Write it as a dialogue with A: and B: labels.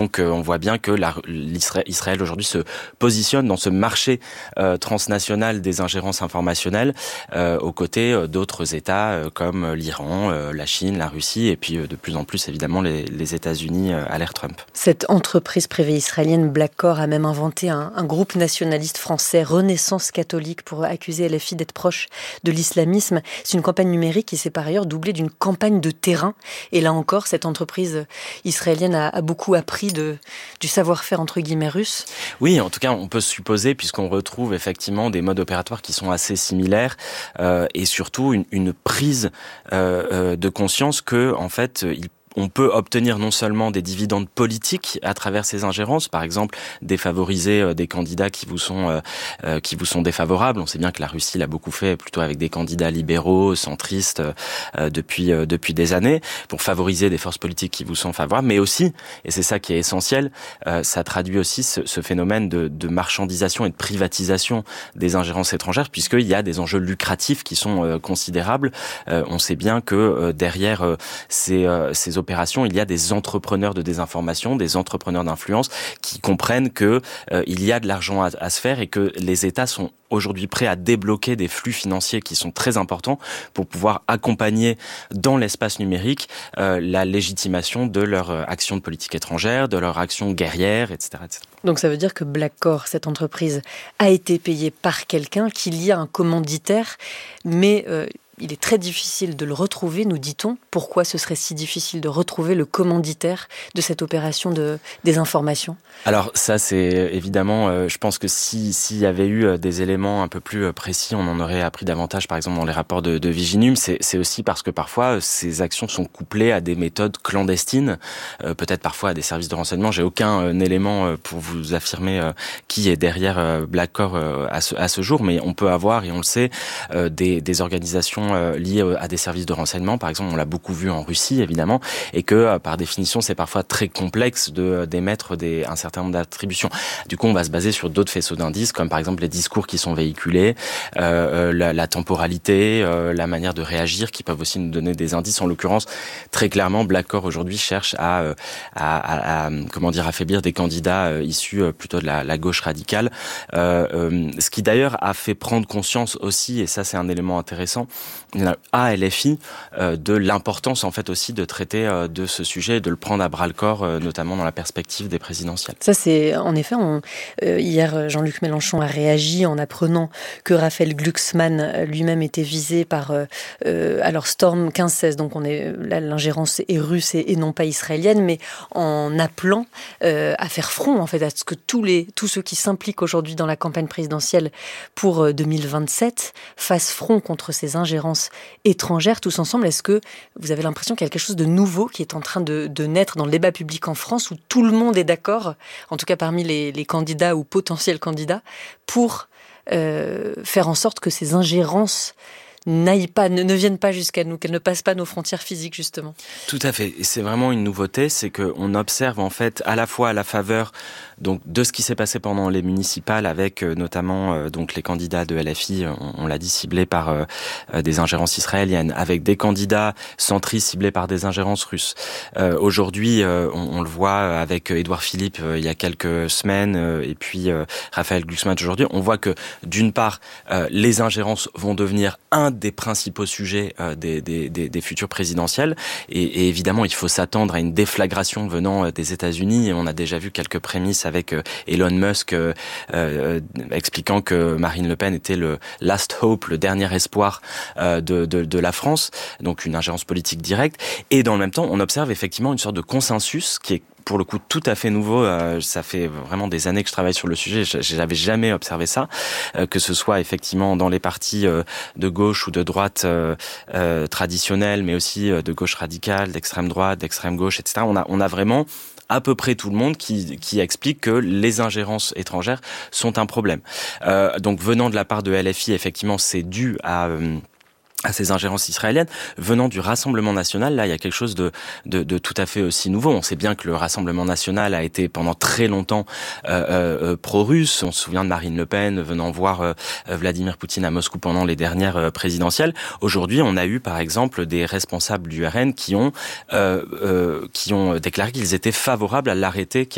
A: donc on voit bien que Israël aujourd'hui se positionne dans ce marché transnational des ingérences informationnelles aux côtés d'autres États comme l'Iran, la Chine, la Russie et puis de plus en plus évidemment les États-Unis à l'ère Trump.
B: Cette entreprise privée israélienne Blackcore a même inventé un groupe nationaliste français, Renaissance catholique, pour accuser LFI d'être proche de l'islamisme. C'est une campagne numérique qui s'est par ailleurs doublée d'une campagne de terrain. Et là encore, cette entreprise israélienne a beaucoup appris du savoir-faire entre guillemets russe.
A: Oui, en tout cas, on peut supposer, puisqu'on retrouve effectivement des modes opératoires qui sont assez similaires et surtout une prise de conscience que, en fait, on peut obtenir non seulement des dividendes politiques à travers ces ingérences, par exemple défavoriser des candidats qui vous sont défavorables. On sait bien que la Russie l'a beaucoup fait plutôt avec des candidats libéraux, centristes depuis des années, pour favoriser des forces politiques qui vous sont favorables, mais aussi, et c'est ça qui est essentiel, ça traduit aussi ce phénomène de marchandisation et de privatisation des ingérences étrangères, puisqu'il y a des enjeux lucratifs qui sont considérables. On sait bien que derrière ces opérations, il y a des entrepreneurs de désinformation, des entrepreneurs d'influence qui comprennent que il y a de l'argent à se faire et que les États sont aujourd'hui prêts à débloquer des flux financiers qui sont très importants pour pouvoir accompagner dans l'espace numérique la légitimation de leur action de politique étrangère, de leur action guerrière, etc., etc.
B: Donc ça veut dire que Blackcore, cette entreprise, a été payée par quelqu'un, qu'il y a un commanditaire, mais il est très difficile de le retrouver, nous dit-on. Pourquoi ce serait si difficile de retrouver le commanditaire de cette opération de désinformation ?
A: Alors ça, c'est évidemment, je pense que s'il y avait eu des éléments un peu plus précis, on en aurait appris davantage, par exemple dans les rapports de Viginum. C'est aussi parce que parfois, ces actions sont couplées à des méthodes clandestines, peut-être parfois à des services de renseignement. J'ai aucun élément pour vous affirmer qui est derrière Blackcore à ce jour, mais on peut avoir, et on le sait, des organisations liées à des services de renseignement. Par exemple, on l'a beaucoup vu en Russie, évidemment, et que, par définition, c'est parfois très complexe d'émettre un certain nombre d'attributions. Du coup, on va se baser sur d'autres faisceaux d'indices, comme par exemple les discours qui sont véhiculés, la temporalité, la manière de réagir, qui peuvent aussi nous donner des indices. En l'occurrence, très clairement, Blackcore aujourd'hui cherche à affaiblir des candidats issus plutôt de la gauche radicale. Ce qui d'ailleurs a fait prendre conscience aussi, et ça c'est un élément intéressant, à LFI de l'importance en fait aussi de traiter de ce sujet et de le prendre à bras-le-corps, notamment dans la perspective des présidentielles.
B: Ça c'est en effet, hier Jean-Luc Mélenchon a réagi en apprenant que Raphaël Glucksmann lui-même était visé par alors Storm 1516, donc là l'ingérence est russe et non pas israélienne, mais en appelant à faire front en fait à ce que tous ceux qui s'impliquent aujourd'hui dans la campagne présidentielle pour 2027 fassent front contre ces ingérences étrangères tous ensemble. Est-ce que vous avez l'impression qu'il y a quelque chose de nouveau qui est en train de naître dans le débat public en France, où tout le monde est d'accord, en tout cas parmi les candidats ou potentiels candidats, pour faire en sorte que ces ingérences ne viennent pas jusqu'à nous, qu'elles ne passent pas nos frontières physiques, justement.
A: Tout à fait. Et c'est vraiment une nouveauté, c'est qu'on observe en fait à la fois à la faveur donc de ce qui s'est passé pendant les municipales avec notamment donc les candidats de LFI, on l'a dit, ciblés par des ingérences israéliennes, avec des candidats centristes ciblés par des ingérences russes. Aujourd'hui, on le voit avec Édouard Philippe il y a quelques semaines et puis Raphaël Glucksmann aujourd'hui, on voit que d'une part les ingérences vont devenir un des principaux sujets des futures présidentielles et évidemment il faut s'attendre à une déflagration venant des États-Unis, et on a déjà vu quelques prémices avec Elon Musk expliquant que Marine Le Pen était le last hope, le dernier espoir de la France, donc une ingérence politique directe. Et dans le même temps, on observe effectivement une sorte de consensus qui est pour le coup tout à fait nouveau. Ça fait vraiment des années que je travaille sur le sujet, j'avais jamais observé ça, que ce soit effectivement dans les partis de gauche ou de droite traditionnels, mais aussi de gauche radicale, d'extrême droite, d'extrême gauche, etc. On a vraiment à peu près tout le monde qui explique que les ingérences étrangères sont un problème. Donc venant de la part de LFI, effectivement, c'est dû à ces ingérences israéliennes. Venant du Rassemblement national, là, il y a quelque chose de tout à fait aussi nouveau. On sait bien que le Rassemblement national a été pendant très longtemps pro-russe. On se souvient de Marine Le Pen venant voir Vladimir Poutine à Moscou pendant les dernières présidentielles. Aujourd'hui, on a eu, par exemple, des responsables du RN qui ont déclaré qu'ils étaient favorables à l'arrêté